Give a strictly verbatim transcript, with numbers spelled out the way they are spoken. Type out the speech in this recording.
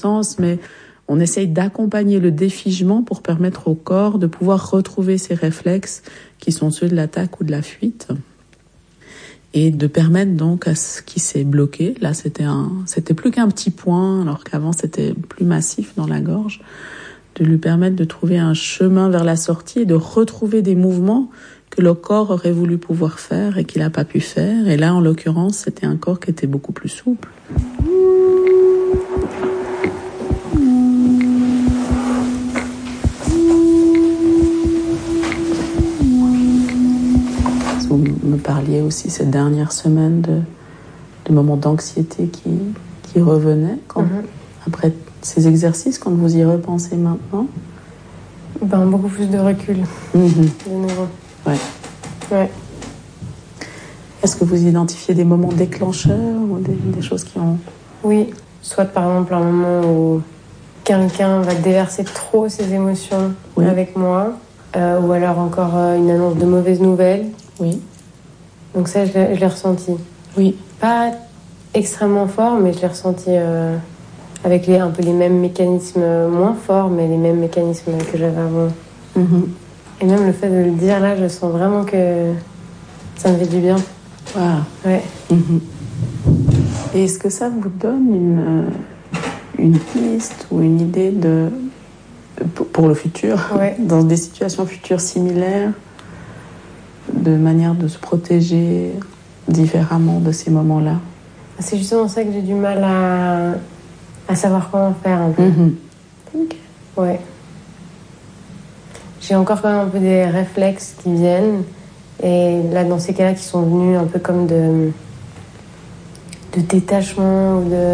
sens, mais on essaye d'accompagner le défigement pour permettre au corps de pouvoir retrouver ses réflexes qui sont ceux de l'attaque ou de la fuite. Et de permettre donc à ce qui s'est bloqué, là c'était un, c'était plus qu'un petit point, alors qu'avant c'était plus massif dans la gorge, de lui permettre de trouver un chemin vers la sortie et de retrouver des mouvements que le corps aurait voulu pouvoir faire et qu'il n'a pas pu faire. Et là, en l'occurrence, c'était un corps qui était beaucoup plus souple. Vous me parliez aussi ces dernières semaines de, de moments d'anxiété qui, qui revenaient quand, mm-hmm. après ces exercices, quand vous y repensez maintenant. Ben, beaucoup plus de recul, mm-hmm. de nouveau. Ouais. Ouais. Est-ce que vous identifiez des moments déclencheurs ou des, des choses qui ont... Oui, soit par exemple un moment où quelqu'un va déverser trop ses émotions oui. avec moi, euh, ou alors encore euh, une annonce de mauvaises nouvelles. Oui. Donc ça, je l'ai, je l'ai ressenti. Oui. Pas extrêmement fort, mais je l'ai ressenti euh, avec les, un peu les mêmes mécanismes, moins forts, mais les mêmes mécanismes que j'avais avant. Mm-hmm. Et même le fait de le dire, là, je sens vraiment que ça me fait du bien. Wow. Ouais. Mm-hmm. Et est-ce que ça vous donne une, une piste ou une idée de, pour le futur, ouais. dans des situations futures similaires, de manière de se protéger différemment de ces moments-là? C'est justement ça que j'ai du mal à, à savoir comment faire un peu. Mm-hmm. Okay. Ouais. J'ai encore quand même un peu des réflexes qui viennent. Et là, dans ces cas-là, qui sont venus un peu comme de, de détachement ou de...